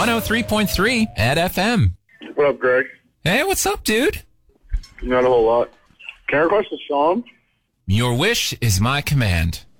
103.3 at FM. What up, Greg? Hey, what's up, dude? Not a whole lot. Can I request a song? Your wish is my command.